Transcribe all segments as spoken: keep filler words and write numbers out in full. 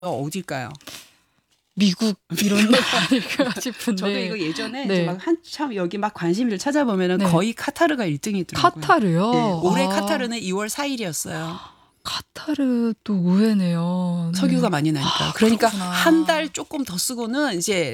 어딜까요? 미국 이런 데 아닐까 싶은데. 저도 이거 예전에 네. 이제 막 한참 여기 막 관심을 찾아보면은 네. 거의 카타르가 일 등이더라고요. 카타르요? 네, 올해 아. 카타르는 이월 사일이었어요. 카타르 또 의외네요. 네. 석유가 많이 나니까. 아, 그러니까 그렇구나. 한 달 조금 더 쓰고는 이제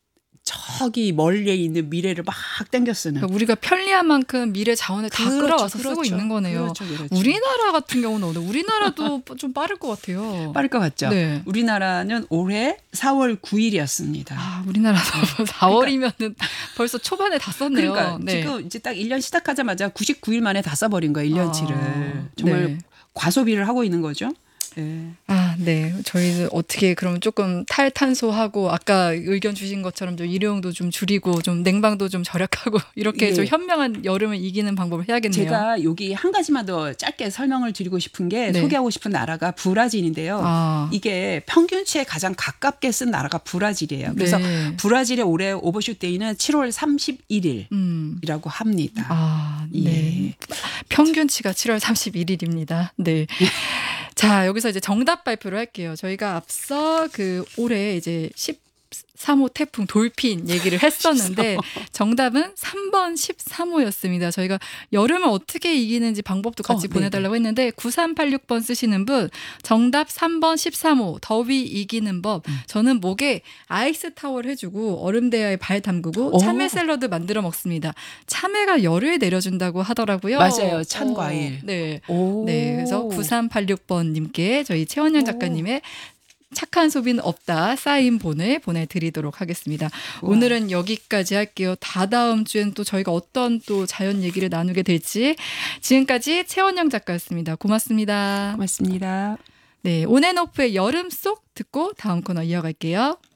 저기 멀리에 있는 미래를 막 땡겨 쓰는. 그러니까 우리가 편리한 만큼 미래 자원을 다 그렇죠, 끌어와서 쓰고 그렇죠. 있는 거네요. 그렇죠, 그렇죠. 우리나라 같은 경우는 어때? 우리나라도 좀 빠를 것 같아요. 빠를 것 같죠. 네. 우리나라는 올해 사월 구일이었습니다. 아, 우리나라도 사월이면은 벌써 초반에 다 썼네요. 그러니까 네. 지금 이제 딱 일 년 시작하자마자 구십구 일 만에 다 써버린 거예요. 일 년치를. 아, 정말 네. 과소비를 하고 있는 거죠. 네. 아, 네. 저희는 어떻게 그럼 조금 탈탄소하고 아까 의견 주신 것처럼 좀 일회용도 좀 줄이고 좀 냉방도 좀 절약하고 이렇게 예. 좀 현명한 여름을 이기는 방법을 해야겠네요. 제가 여기 한 가지만 더 짧게 설명을 드리고 싶은 게 네. 소개하고 싶은 나라가 브라질인데요. 아. 이게 평균치에 가장 가깝게 쓴 나라가 브라질이에요. 그래서 네. 브라질의 올해 오버슛 데이는 칠월 삼십일일이라고 음. 합니다. 아, 네. 예. 평균치가 칠월 삼십일일입니다. 네. 자, 여기서 이제 정답 발표를 할게요. 저희가 앞서 그 올해 이제 십삼 호 태풍 돌핀 얘기를 했었는데 정답은 삼 번 십삼 호였습니다. 저희가 여름을 어떻게 이기는지 방법도 같이 어, 보내달라고 했는데 구삼팔육 번 쓰시는 분 정답 삼 번 십삼 호 더위 이기는 법. 음. 저는 목에 아이스 타월 해주고 얼음 대야에 발 담그고 오. 참외 샐러드 만들어 먹습니다. 참외가 열을 내려준다고 하더라고요. 맞아요. 찬 어, 과일. 네. 오. 네, 그래서 구삼팔육 번님께 저희 최원영 오. 작가님의 착한 소비는 없다 사인본을 보내드리도록 하겠습니다. 우와. 오늘은 여기까지 할게요. 다다음 주엔 또 저희가 어떤 또 자연 얘기를 나누게 될지. 지금까지 최원영 작가였습니다. 고맙습니다. 고맙습니다. 네, 온앤오프의 여름 속 듣고 다음 코너 이어갈게요.